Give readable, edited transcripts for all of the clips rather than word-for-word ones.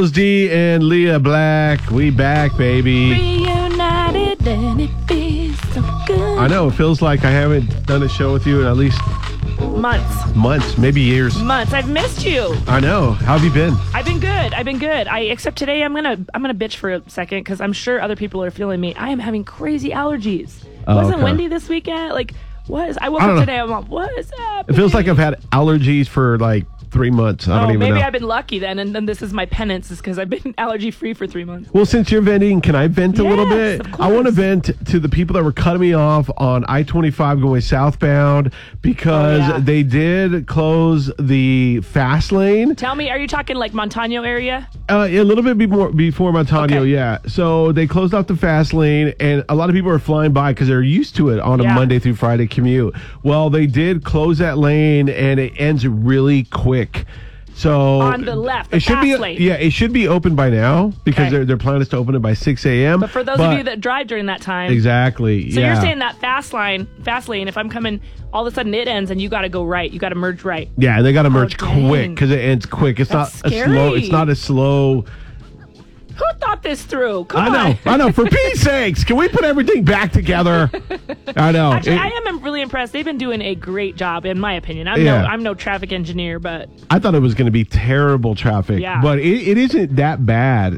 D and Leah Black, we back, baby. Reunited and it feels so good. I know, it feels like I haven't done a show with you in at least Months, maybe years. I've missed you. I know. How have you been? I've been good. Except today I'm gonna bitch for a second because I'm sure other people are feeling me. I am having crazy allergies. Wasn't okay. windy this weekend? I woke up today. I'm like, what is happening? It feels like I've had allergies for like 3 months. I don't even know. Maybe I've been lucky then, and then this is my penance, is because I've been allergy free for 3 months. Well, since you're venting, can I vent a little bit? Of course. I want to vent to the people that were cutting me off on I-25 going southbound because they did close the fast lane. Tell me, are you talking like Montano area? A little bit before Montano, Okay. yeah. So they closed off the fast lane, and a lot of people are flying by because they're used to it on a Monday through Friday commute. Well, they did close that lane, and it ends really quick. So On the left, the it should fast be lane. Yeah, it should be open by now because Okay. their plan is to open it by 6 a.m. But for those of you that drive during that time, exactly, So yeah. you're saying that fast lane, if I'm coming, all of a sudden it ends and you got to go right. You got to merge right. Yeah, they got to merge dang. quick because it ends quick. It's That's not a slow. scary. It's not a slow. Who thought this through? Come on. I know. For Pete's sakes, can we put everything back together? I know. Actually, I am really impressed. They've been doing a great job, in my opinion. I'm no traffic engineer, but I thought it was going to be terrible traffic, Yeah. but it isn't that bad.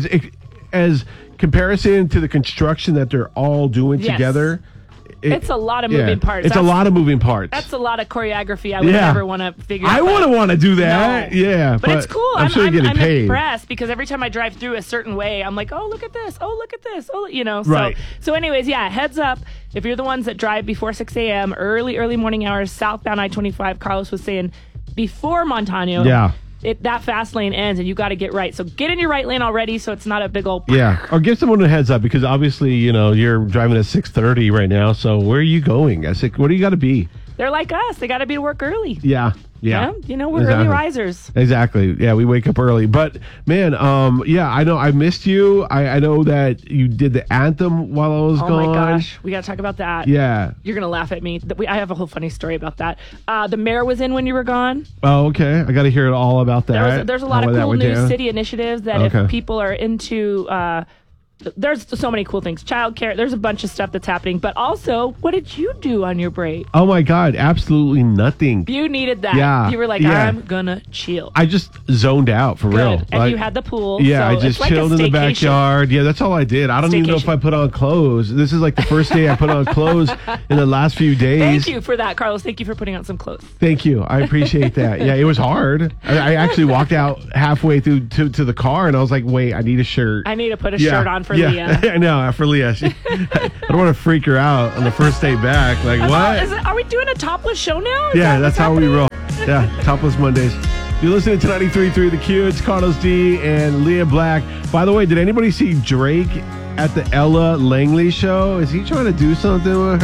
As comparison to the construction that they're all doing Yes. together. it's a lot of moving parts. It's a lot of moving parts. That's a lot of choreography I would never want to figure out. I wouldn't want to do that. No. Yeah, But it's cool. I'm sure you're getting paid. Impressed because every time I drive through a certain way, I'm like, oh, look at this. Oh, look at this. Oh, Right. So anyways, heads up. If you're the ones that drive before 6 a.m., early morning hours, southbound I-25, Carlos was saying before Montano. Yeah. That fast lane ends and you got to get right. So get in your right lane already so it's not a big old... Yeah, or give someone a heads up because obviously, you're driving at 6:30 right now. So where are you going? What do you got to be? They're like us. They got to be to work early. Yeah. We're Exactly. early risers. Exactly. Yeah, we wake up early. But man, I know I missed you. I know that you did the anthem while I was gone. Oh my gosh, we got to talk about that. Yeah. You're gonna laugh at me. I have a whole funny story about that. The mayor was in when you were gone. Oh, okay. I got to hear it all about that. There's a lot of cool new city initiatives that if people are into. There's so many cool things. Childcare. There's a bunch of stuff that's happening. But also, what did you do on your break? Oh my God, absolutely nothing. You needed that. Yeah. You were like, Yeah. I'm gonna chill. I just zoned out for real. Good. And you had the pool. Yeah, so I just it's like chilled a in the staycation. backyard. Yeah, that's all I did. I don't even know if I put on clothes. This is like the first day I put on clothes in the last few days. Thank you for that, Carlos. Thank you for putting on some clothes. Thank you. I appreciate that. Yeah, it was hard. I actually walked out halfway through to the car and I was like, wait, I need a shirt. I need to put a shirt on for Leah. I know, for Leah. I don't want to freak her out on the first day back. Like, what? Are we doing a topless show now? Yeah, that's how we roll. Yeah, Topless Mondays. You're listening to 93.3 The Q. It's Carlos D and Leah Black. By the way, did anybody see Drake at the Ella Langley show? Is he trying to do something with her?